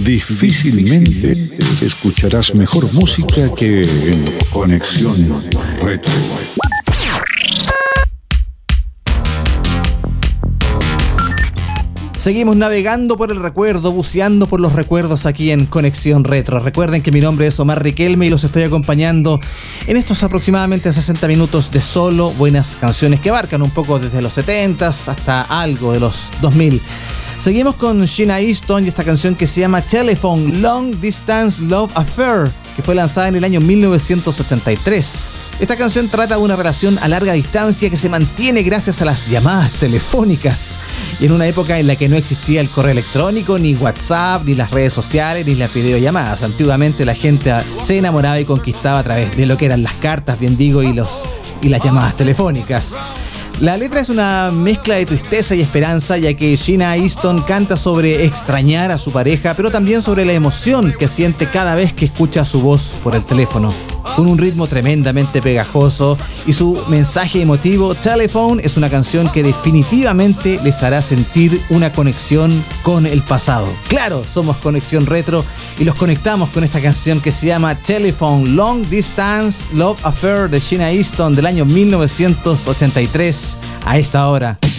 Difícilmente escucharás mejor música que en Conexión Retro. Seguimos navegando por el recuerdo, buceando por los recuerdos aquí en Conexión Retro. Recuerden que mi nombre es Omar Riquelme y los estoy acompañando en estos aproximadamente 60 minutos de solo buenas canciones que abarcan un poco desde los 70s hasta algo de los 2000. Seguimos con Sheena Easton y esta canción que se llama Telephone Long Distance Love Affair, que fue lanzada en el año 1983. Esta canción trata de una relación a larga distancia que se mantiene gracias a las llamadas telefónicas. Y en una época en la que no existía el correo electrónico, ni WhatsApp, ni las redes sociales, ni las videollamadas. Antiguamente la gente se enamoraba y conquistaba a través de lo que eran las cartas, bien digo, y las llamadas telefónicas. La letra es una mezcla de tristeza y esperanza, ya que Sheena Easton canta sobre extrañar a su pareja, pero también sobre la emoción que siente cada vez que escucha su voz por el teléfono. Con un ritmo tremendamente pegajoso y su mensaje emotivo, Telephone es una canción que definitivamente les hará sentir una conexión con el pasado. Claro, somos Conexión Retro y los conectamos con esta canción que se llama Telephone Long Distance Love Affair de Sheena Easton del año 1983 a esta hora.